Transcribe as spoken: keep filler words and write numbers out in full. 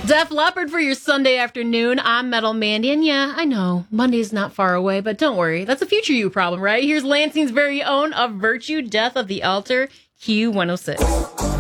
Def Leppard for your Sunday afternoon. I'm Metal Mandy, and yeah, I know, Monday's not far away, but don't worry, that's a future you problem, right? Here's Lansing's very own Of Virtue, Death of the Altar, Q one oh six.